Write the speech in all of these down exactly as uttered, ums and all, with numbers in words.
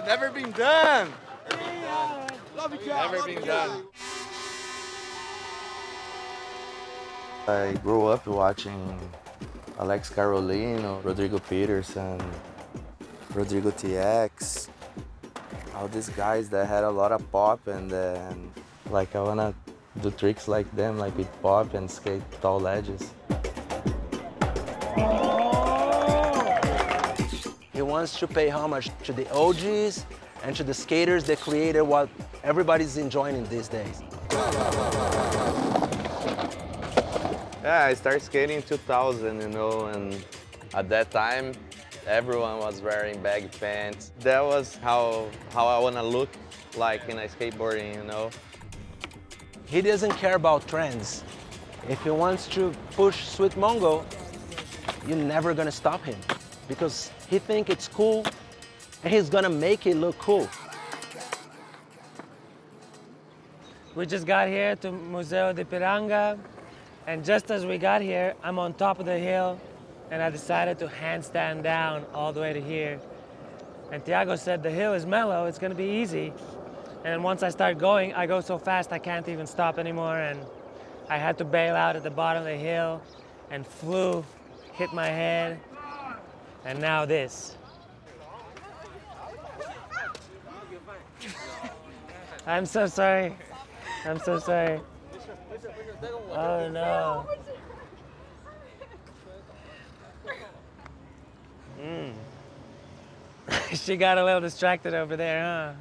Never been done. Love you, Never been done. I grew up watching Alex Carolino, Rodrigo Peterson, Rodrigo T X, all these guys that had a lot of pop, and then like I wanna do tricks like them, like with pop and skate tall ledges. He wants to pay homage to the O Gs and to the skaters that created what everybody's enjoying these days. Yeah, I started skating in two thousand, you know, and at that time, everyone was wearing baggy pants. That was how, how I want to look like in a skateboarding, you know. He doesn't care about trends. If he wants to push Sweet Mongo, you're never gonna stop him because he thinks it's cool and he's gonna make it look cool. We just got here to Museo de Piranga, and just as we got here, I'm on top of the hill, and I decided to handstand down all the way to here. And Thiago said the hill is mellow, it's gonna be easy. And once I start going, I go so fast I can't even stop anymore, and I had to bail out at the bottom of the hill and flew, hit my head, and now this. I'm so sorry. I'm so sorry. Oh no. Mm. She got a little distracted over there, huh?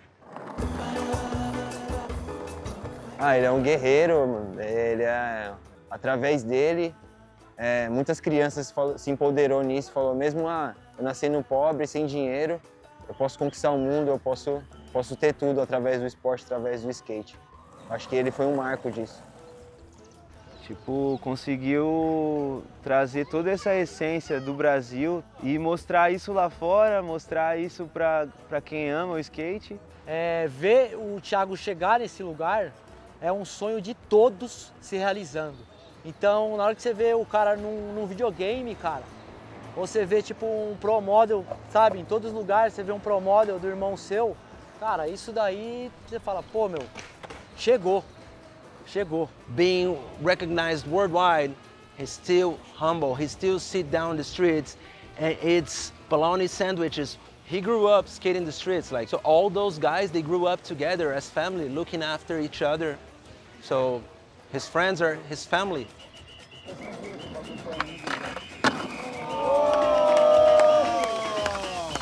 Ah, ele é um guerreiro, ele é, através dele, é, muitas crianças fal- se empoderou nisso, falou mesmo, ah, eu nasci no pobre, sem dinheiro, eu posso conquistar o mundo, eu posso, posso ter tudo através do esporte, através do skate. Acho que ele foi um marco disso. Tipo, conseguiu trazer toda essa essência do Brasil e mostrar isso lá fora, mostrar isso para para quem ama o skate. É, ver o Thiago chegar nesse lugar é um sonho de todos se realizando. Então, na hora que você vê o cara num, num videogame, cara, ou você vê tipo um pro model, sabe, em todos os lugares você vê um pro model do irmão seu, cara, isso daí você fala, pô, meu, chegou, chegou. Being recognized worldwide, he's still humble. He still sit down the streets and eats bologna sandwiches. He grew up skating the streets, like, so all those guys, they grew up together as family, looking after each other. So his friends are his family.